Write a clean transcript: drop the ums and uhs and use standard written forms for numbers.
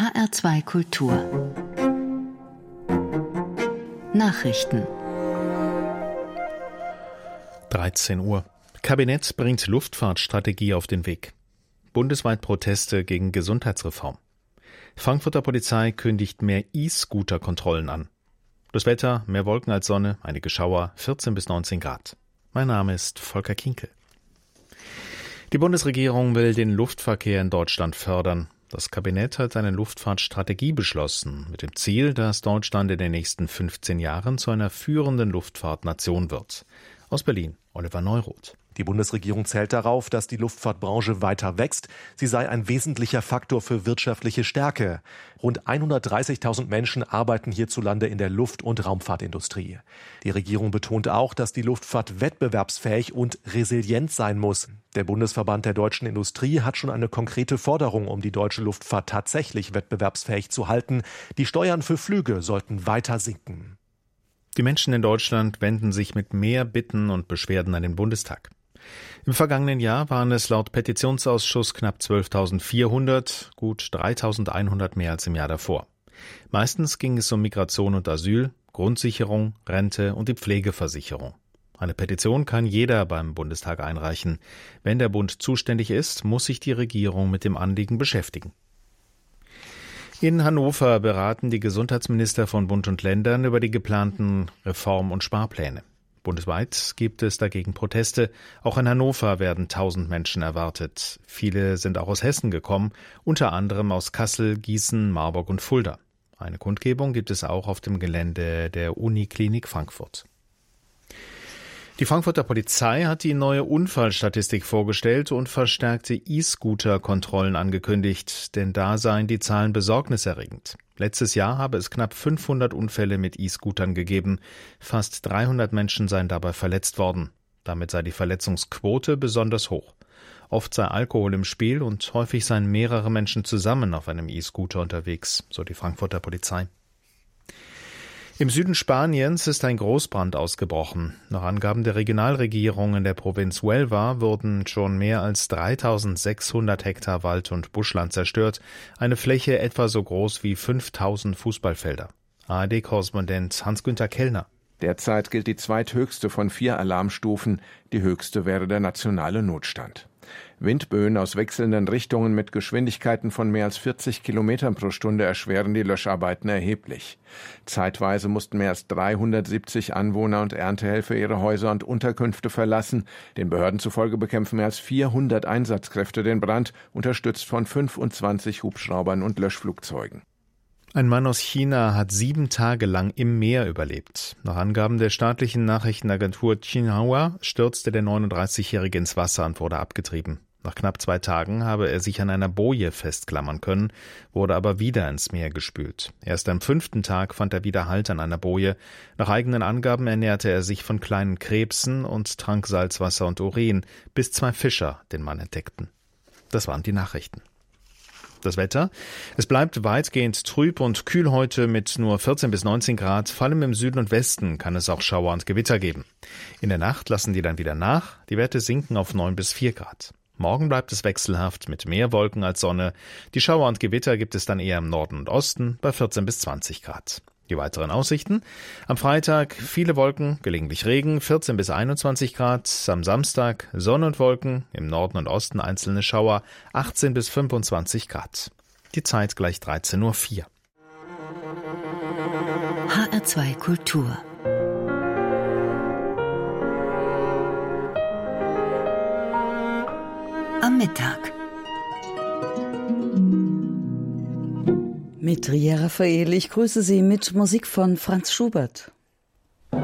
HR2 Kultur Nachrichten 13 Uhr. Kabinett bringt Luftfahrtstrategie auf den Weg. Bundesweit Proteste gegen Gesundheitsreform. Frankfurter Polizei kündigt mehr E-Scooter-Kontrollen an. Das Wetter, mehr Wolken als Sonne, einige Schauer, 14 bis 19 Grad. Mein Name ist Volker Kinkel. Die Bundesregierung will den Luftverkehr in Deutschland fördern. Das Kabinett hat eine Luftfahrtstrategie beschlossen, mit dem Ziel, dass Deutschland in den nächsten 15 Jahren zu einer führenden Luftfahrtnation wird. Aus Berlin, Oliver Neuroth. Die Bundesregierung zählt darauf, dass die Luftfahrtbranche weiter wächst. Sie sei ein wesentlicher Faktor für wirtschaftliche Stärke. Rund 130.000 Menschen arbeiten hierzulande in der Luft- und Raumfahrtindustrie. Die Regierung betont auch, dass die Luftfahrt wettbewerbsfähig und resilient sein muss. Der Bundesverband der deutschen Industrie hat schon eine konkrete Forderung, um die deutsche Luftfahrt tatsächlich wettbewerbsfähig zu halten. Die Steuern für Flüge sollten weiter sinken. Die Menschen in Deutschland wenden sich mit mehr Bitten und Beschwerden an den Bundestag. Im vergangenen Jahr waren es laut Petitionsausschuss knapp 12.400, gut 3.100 mehr als im Jahr davor. Meistens ging es um Migration und Asyl, Grundsicherung, Rente und die Pflegeversicherung. Eine Petition kann jeder beim Bundestag einreichen. Wenn der Bund zuständig ist, muss sich die Regierung mit dem Anliegen beschäftigen. In Hannover beraten die Gesundheitsminister von Bund und Ländern über die geplanten Reform- und Sparpläne. Bundesweit gibt es dagegen Proteste. Auch in Hannover werden 1000 Menschen erwartet. Viele sind auch aus Hessen gekommen, unter anderem aus Kassel, Gießen, Marburg und Fulda. Eine Kundgebung gibt es auch auf dem Gelände der Uniklinik Frankfurt. Die Frankfurter Polizei hat die neue Unfallstatistik vorgestellt und verstärkte E-Scooter-Kontrollen angekündigt, denn da seien die Zahlen besorgniserregend. Letztes Jahr habe es knapp 500 Unfälle mit E-Scootern gegeben. Fast 300 Menschen seien dabei verletzt worden. Damit sei die Verletzungsquote besonders hoch. Oft sei Alkohol im Spiel und häufig seien mehrere Menschen zusammen auf einem E-Scooter unterwegs, so die Frankfurter Polizei. Im Süden Spaniens ist ein Großbrand ausgebrochen. Nach Angaben der Regionalregierung in der Provinz Huelva wurden schon mehr als 3.600 Hektar Wald- und Buschland zerstört, eine Fläche etwa so groß wie 5.000 Fußballfelder. ARD-Korrespondent Hans-Günther Kellner. Derzeit gilt die zweithöchste von 4 Alarmstufen. Die höchste wäre der nationale Notstand. Windböen aus wechselnden Richtungen mit Geschwindigkeiten von mehr als 40 Kilometern pro Stunde erschweren die Löscharbeiten erheblich. Zeitweise mussten mehr als 370 Anwohner und Erntehelfer ihre Häuser und Unterkünfte verlassen. Den Behörden zufolge bekämpfen mehr als 400 Einsatzkräfte den Brand, unterstützt von 25 Hubschraubern und Löschflugzeugen. Ein Mann aus China hat 7 Tage lang im Meer überlebt. Nach Angaben der staatlichen Nachrichtenagentur Xinhua stürzte der 39-Jährige ins Wasser und wurde abgetrieben. Nach knapp 2 Tagen habe er sich an einer Boje festklammern können, wurde aber wieder ins Meer gespült. Erst am 5. Tag fand er wieder Halt an einer Boje. Nach eigenen Angaben ernährte er sich von kleinen Krebsen und trank Salzwasser und Urin, bis 2 Fischer den Mann entdeckten. Das waren die Nachrichten. Das Wetter. Es bleibt weitgehend trüb und kühl heute mit nur 14 bis 19 Grad. Vor allem im Süden und Westen kann es auch Schauer und Gewitter geben. In der Nacht lassen die dann wieder nach. Die Werte sinken auf 9 bis 4 Grad. Morgen bleibt es wechselhaft mit mehr Wolken als Sonne. Die Schauer und Gewitter gibt es dann eher im Norden und Osten bei 14 bis 20 Grad. Die weiteren Aussichten. Am Freitag viele Wolken, gelegentlich Regen, 14 bis 21 Grad. Am Samstag Sonne und Wolken, im Norden und Osten einzelne Schauer, 18 bis 25 Grad. Die Zeit gleich 13.04 Uhr. HR2 Kultur am Mittag. Mit Ria Raphael, ich grüße Sie mit Musik von Franz Schubert.